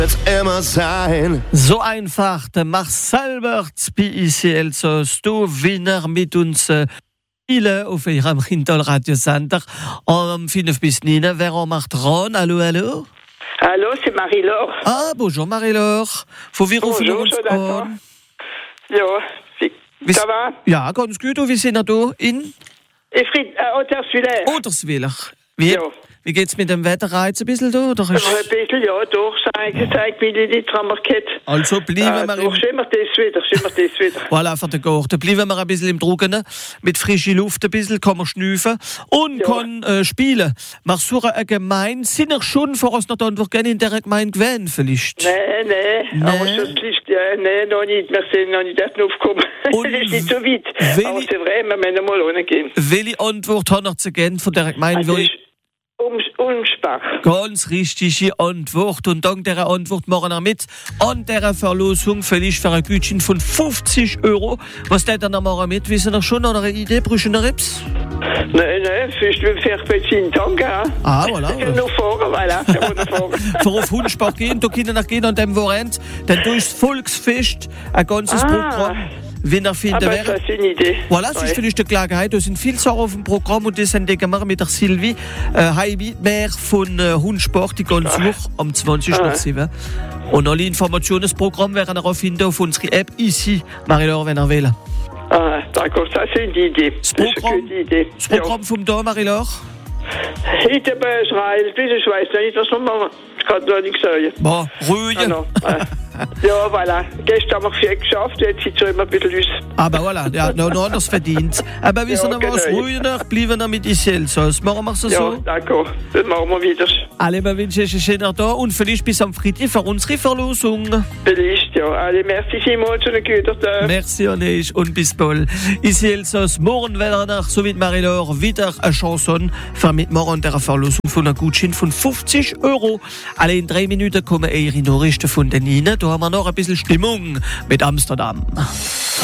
wird's immer sein. So einfach, der Marcel Bertz, PICL, so du Winner mit uns spielen auf ihrem Rindal-Radiosender am 5 bis 9. Wer macht dran? Hallo, hallo? Hallo, c'est Marie-Laure. Ah, bonjour Marie-Laure. Von wie rufen wir uns an? Ja, ça va? Ja, ganz gut. Und wie sind wir da in? Unterswiller. Unterswiller. Wie geht's mit dem Wetter? Reizt ein bisschen da? Oder Ein bisschen, ja, doch. Zeig mir die Tramarkett. Also bleiben wir doch, schimmer das wieder. Voilà, für den Garten. Bleiben wir ein bisschen im Trockenen. Mit frischer Luft ein bisschen, kann man schnüffeln und kann spielen. Wir suchen eine Gemeinde. Sind ihr schon vor uns noch da und gerne in der Gemeinde gewesen, vielleicht? Nein. Aber das ist, noch nicht. Wir sind noch nicht aufgekommen. Das ist nicht so weit. Aber c'est vrai, wir müssen mal reingehen. Welche Antwort haben wir zu geben von der Gemeinde? Umspach. Ganz richtige Antwort. Und dank dieser Antwort machen wir mit an dieser Verlosung vielleicht für ein Gutschein von 50 €. Was tät ihr noch machen mit? Wissen ihr schon noch eine Idee? Brüchen ihr Rips? Nein, vielleicht ein bisschen Tank, ja. Ah, voilà. Noch fahren, voilà. Vor auf Hundsbach gehen, da können wir gehen an dem Wochenende. Dann durchs Volksfest ein ganzes Programm. Wenn er finden wäre. Das ist eine Idee. Voilà, das ist vielleicht eine Gelegenheit. Da sind viele Sachen auf dem Programm und das entdecken wir mit der Sylvie Heimwehr von Hundsport die ganze Woche am 20.07. Und alle Informationen des Programms werden wir auch finden auf unserer App ici, Marie-Laure, wenn ihr wählen. Ah, d'accord, das ist eine Idee. Das Programm vom da, Marie-Laure? Ich weiß nicht, was wir machen. Ich kann da nichts sagen. Boah, ruhig. Ja, voilà. Gestern haben wir viel geschafft, jetzt sieht es immer ein bisschen aus. Aber voilà, ja, noch anders verdient. Aber wir sind was ruhiger, bleiben wir mit ICL. Machen wir es so? Ja, d'accord. Das machen wir wieder. Alle, wir wünschen euch einen schönen Tag und vielleicht bis am Freitag für unsere Verlosung. Vielleicht, ja. Alle, merci vielmals für den guten Tag. Merci an euch und bis bald. ICL, morgen werden wir, so wie Marie-Laure, wieder eine Chanson für mitmachen der Verlosung von einem Gutschein von 50 €. Alle in 3 Minuten kommen eure Nachrichten von den Ihnen. Da haben wir noch ein bisschen Stimmung mit Amsterdam.